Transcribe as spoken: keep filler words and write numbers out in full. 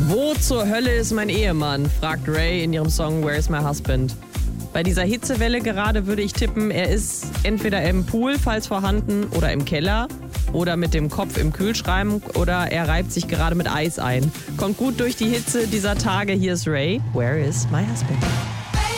Wo zur Hölle ist mein Ehemann? Fragt Ray in ihrem Song Where's My Husband? Bei dieser Hitzewelle gerade würde ich tippen, er ist entweder im Pool, falls vorhanden, oder im Keller oder mit dem Kopf im Kühlschrank oder er reibt sich gerade mit Eis ein. Kommt gut durch die Hitze dieser Tage. Hier ist Ray. Where is my husband?